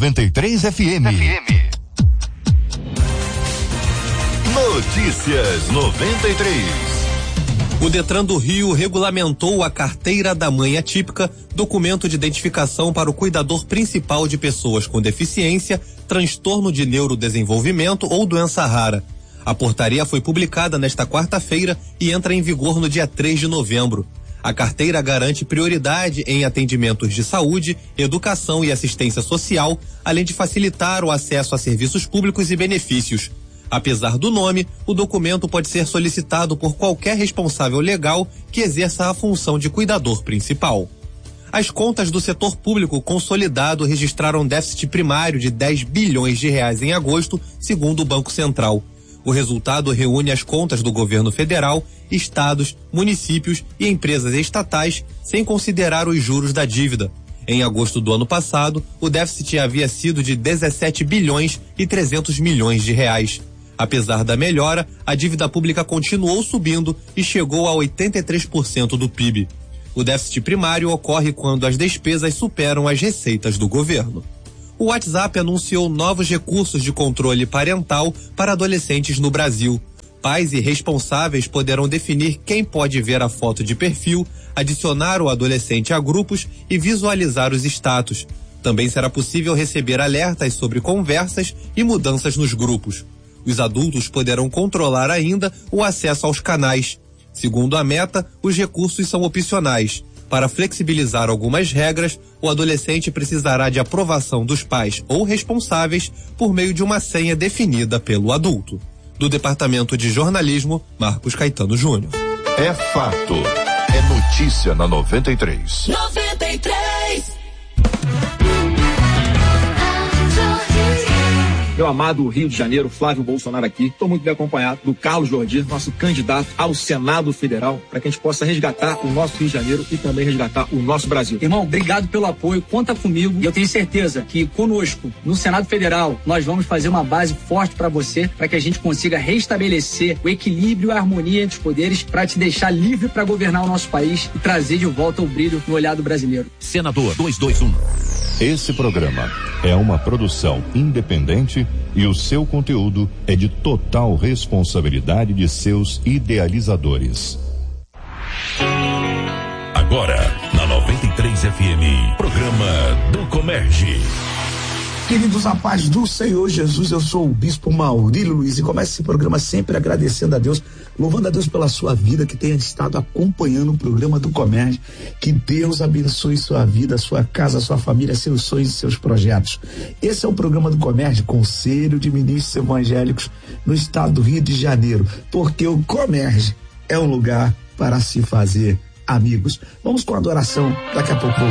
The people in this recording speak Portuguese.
93 FM. Notícias 93. O Detran do Rio regulamentou a carteira da mãe atípica, documento de identificação para o cuidador principal de pessoas com deficiência, transtorno de neurodesenvolvimento ou doença rara. A portaria foi publicada nesta quarta-feira e entra em vigor no dia 3 de novembro. A carteira garante prioridade em atendimentos de saúde, educação e assistência social, além de facilitar o acesso a serviços públicos e benefícios. Apesar do nome, o documento pode ser solicitado por qualquer responsável legal que exerça a função de cuidador principal. As contas do setor público consolidado registraram déficit primário de 10 bilhões de reais em agosto, segundo o Banco Central. O resultado reúne as contas do governo federal, estados, municípios e empresas estatais, sem considerar os juros da dívida. Em agosto do ano passado, o déficit havia sido de 17 bilhões e 300 milhões de reais. Apesar da melhora, a dívida pública continuou subindo e chegou a 83% do PIB. O déficit primário ocorre quando as despesas superam as receitas do governo. O WhatsApp anunciou novos recursos de controle parental para adolescentes no Brasil. Pais e responsáveis poderão definir quem pode ver a foto de perfil, adicionar o adolescente a grupos e visualizar os status. Também será possível receber alertas sobre conversas e mudanças nos grupos. Os adultos poderão controlar ainda o acesso aos canais. Segundo a Meta, os recursos são opcionais. Para flexibilizar algumas regras, o adolescente precisará de aprovação dos pais ou responsáveis por meio de uma senha definida pelo adulto. Do Departamento de Jornalismo, Marcos Caetano Júnior. É fato. É notícia na 93. 93. Meu amado Rio de Janeiro, Flávio Bolsonaro aqui. Estou muito bem acompanhado do Carlos Jordi, nosso candidato ao Senado Federal, para que a gente possa resgatar o nosso Rio de Janeiro e também resgatar o nosso Brasil. Irmão, obrigado pelo apoio, conta comigo e eu tenho certeza que conosco, no Senado Federal, nós vamos fazer uma base forte para você, para que a gente consiga restabelecer o equilíbrio e a harmonia entre os poderes, para te deixar livre para governar o nosso país e trazer de volta o brilho no olhar do brasileiro. Senador 221. Esse programa é uma produção independente e o seu conteúdo é de total responsabilidade de seus idealizadores. Agora, na 93 FM, programa do Comerge. Queridos, a paz do Senhor Jesus, eu sou o Bispo Maurílio Luiz e começo esse programa sempre agradecendo a Deus, louvando a Deus pela sua vida que tenha estado acompanhando o programa do Comerge. Que Deus abençoe sua vida, sua casa, sua família, seus sonhos e seus projetos. Esse é o programa do Comerge, Conselho de Ministros Evangélicos no estado do Rio de Janeiro, porque o Comerge é um lugar para se fazer amigos. Vamos com a adoração, daqui a pouco